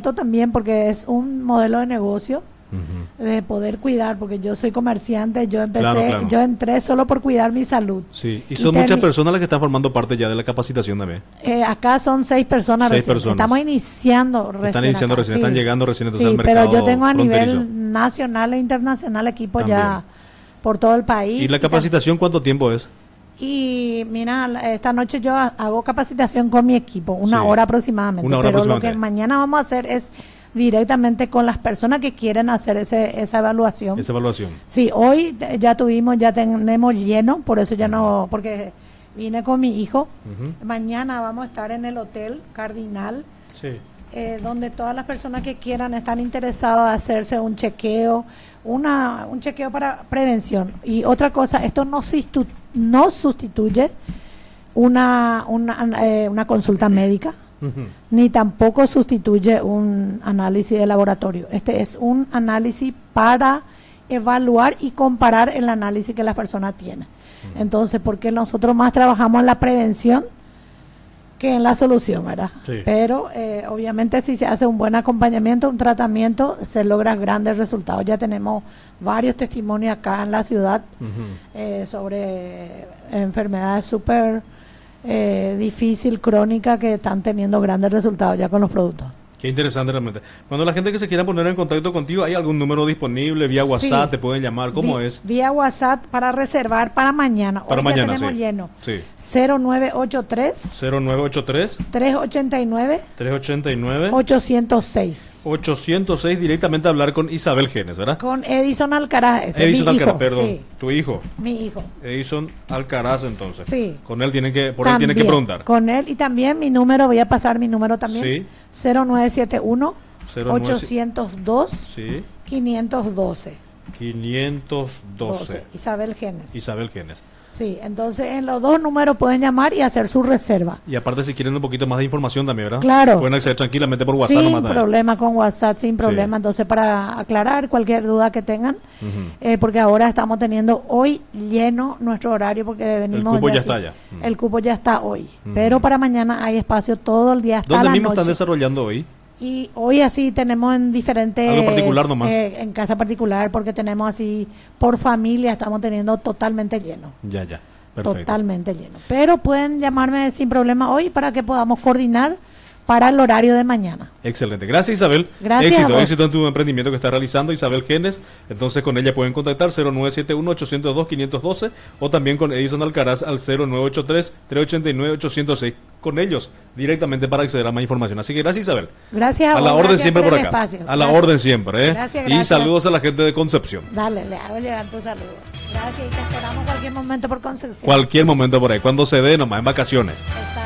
comparto también porque es un modelo de negocio de poder cuidar, porque yo soy comerciante, yo empecé, yo entré solo por cuidar mi salud. Sí, y son muchas personas las que están formando parte ya de la capacitación también. Acá son 6 personas recién. Estamos iniciando recién. Están iniciando acá, recién, sí. están llegando recién entonces sí, al mercado pero yo tengo a fronterizo. nivel nacional e internacional equipo También. ya por todo el país. ¿Y la capacitación cuánto tiempo es? Y mira, esta noche yo hago capacitación con mi equipo, una hora aproximadamente. Pero lo que mañana vamos a hacer es directamente con las personas que quieren hacer esa evaluación. Esa evaluación. Sí, hoy ya tenemos lleno, por eso ya no, porque vine con mi hijo. Mañana vamos a estar en el Hotel Cardinal, donde todas las personas que quieran están interesadas en hacerse un chequeo, un chequeo para prevención. Y otra cosa, esto no sustituye una consulta médica. Ni tampoco sustituye un análisis de laboratorio. Este es un análisis para evaluar y comparar el análisis que las personas tienen. Entonces, porque nosotros más trabajamos en la prevención que en la solución, ¿verdad? Sí. Pero obviamente si se hace un buen acompañamiento, un tratamiento, se logran grandes resultados. Ya tenemos varios testimonios acá en la ciudad sobre enfermedades súper difícil, crónica, que están teniendo grandes resultados ya con los productos. Qué interesante realmente. Cuando la gente que se quiera poner en contacto contigo, ¿hay algún número disponible? ¿Vía WhatsApp te pueden llamar? ¿Cómo es? Vía WhatsApp para reservar para mañana. Para mañana, ya tenemos lleno. Sí. 0983 389 806 directamente a hablar con Isabel Genes, ¿verdad? Con Edison Alcaraz. Edison Alcaraz, perdón. Sí. Tu hijo. Mi hijo. Edison Alcaraz, entonces. Sí. Con él tienen que preguntar. Con él, y también mi número, voy a pasar mi número también. Sí. 0971 802 512. 512. Isabel Genes. Isabel Genes. Sí, entonces en los dos números pueden llamar y hacer su reserva. Y aparte si quieren un poquito más de información también, ¿verdad? Claro. Pueden acceder tranquilamente por WhatsApp. Sin problema con WhatsApp, sin problema. Sí. Entonces para aclarar cualquier duda que tengan, porque ahora estamos teniendo hoy lleno nuestro horario porque venimos... El cupo ya está ya. El cupo ya está hoy, pero para mañana hay espacio todo el día hasta la noche. ¿Dónde mismo están desarrollando hoy? Y hoy así tenemos en diferentes... Algo particular nomás. En casa particular, porque tenemos así, por familia, estamos teniendo totalmente lleno. Ya. Perfecto. Totalmente lleno. Pero pueden llamarme sin problema hoy para que podamos coordinar para el horario de mañana. Excelente. Gracias, Isabel. Gracias. Éxito en tu emprendimiento que estás realizando, Isabel Genes. Entonces con ella pueden contactar 0971-802-512 o también con Edison Alcaraz al 0983-389-806. Con ellos directamente para acceder a más información. Así que gracias, Isabel. Gracias a la orden siempre por acá. Espacio. A la orden siempre. Gracias. Y saludos a la gente de Concepción. Dale, le hago llegar tu saludo. Gracias y te esperamos cualquier momento por Concepción. Cualquier momento por ahí. Cuando se dé nomás, en vacaciones. Está